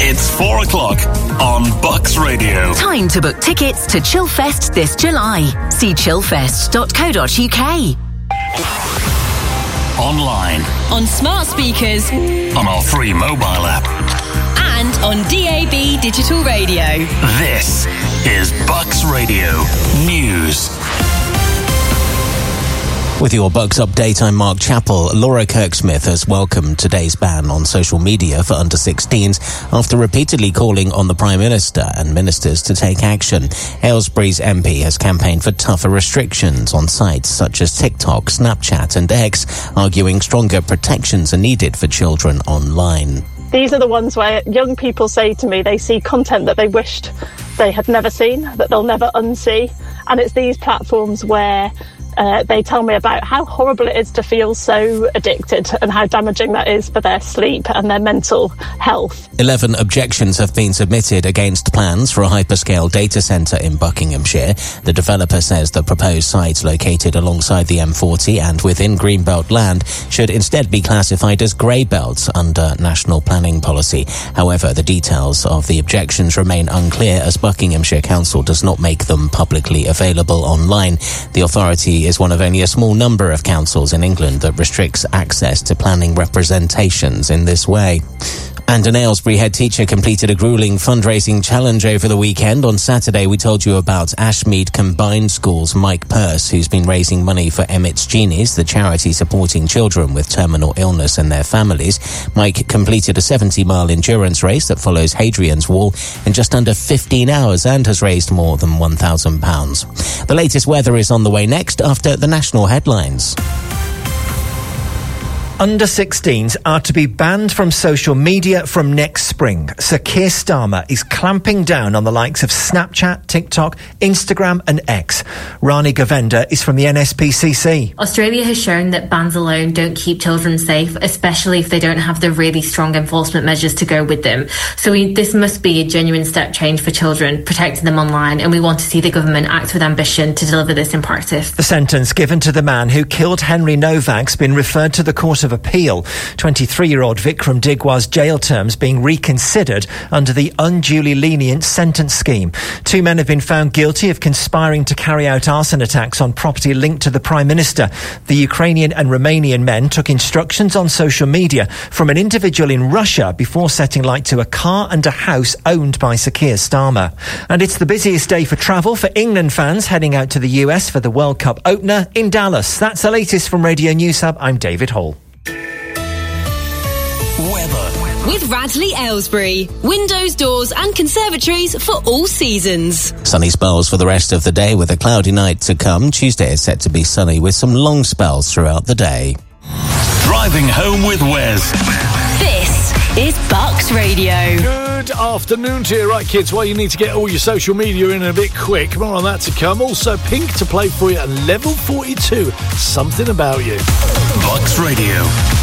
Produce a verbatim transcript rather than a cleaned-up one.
It's four o'clock on Bucks Radio. Time to book tickets to Chillfest this July. See chillfest dot co dot uk. Online. On smart speakers. On our free mobile app. And on D A B digital radio. This is Bucks Radio News. With your Bucks update, I'm Mark Chappell. Laura Kirksmith has welcomed today's ban on social media for under sixteens after repeatedly calling on the Prime Minister and ministers to take action. Aylesbury's M P has campaigned for tougher restrictions on sites such as TikTok, Snapchat and X, arguing stronger protections are needed for children online. These are the ones where young people say to me they see content that they wished they had never seen, that they'll never unsee. And it's these platforms where Uh, they tell me about how horrible it is to feel so addicted and how damaging that is for their sleep and their mental health. Eleven objections have been submitted against plans for a hyperscale data centre in Buckinghamshire. The developer says the proposed site, located alongside the M forty and within Greenbelt land, should instead be classified as grey belts under national planning policy. However, the details of the objections remain unclear as Buckinghamshire Council does not make them publicly available online. The authority is one of only a small number of councils in England that restricts access to planning representations in this way. And an Aylesbury head teacher completed a gruelling fundraising challenge over the weekend. On Saturday, we told you about Ashmead Combined School's Mike Purse, who's been raising money for Emmett's Genies, the charity supporting children with terminal illness and their families. Mike completed a seventy-mile endurance race that follows Hadrian's Wall in just under fifteen hours and has raised more than one thousand pounds. The latest weather is on the way next after the national headlines. Under sixteens are to be banned from social media from next spring. Sir Keir Starmer is clamping down on the likes of Snapchat, TikTok, Instagram and X. Rani Govender is from the N S P C C. Australia has shown that bans alone don't keep children safe, especially if they don't have the really strong enforcement measures to go with them. So we, this must be a genuine step change for children, protecting them online, and we want to see the government act with ambition to deliver this in practice. The sentence given to the man who killed Henry Novak's been referred to the Court of Appeal. twenty-three-year-old Vikram Digwa's jail terms being reconsidered under the unduly lenient sentence scheme. Two men have been found guilty of conspiring to carry out arson attacks on property linked to the Prime Minister. The Ukrainian and Romanian men took instructions on social media from an individual in Russia before setting light to a car and a house owned by Sir Keir Starmer. And it's the busiest day for travel for England fans heading out to the U S for the World Cup opener in Dallas. That's the latest from Radio News Hub. I'm David Hall. Weather. With Radley Aylesbury. Windows, doors and conservatories for all seasons. Sunny spells for the rest of the day with a cloudy night to come. Tuesday is set to be sunny with some long spells throughout the day. Driving home with Wes. This is Bucks Radio. Good afternoon to you. Right, kids, well, you need to get all your social media in a bit quick. More on that to come. Also, Pink to play for you at level forty-two. Something About You. Bucks Radio.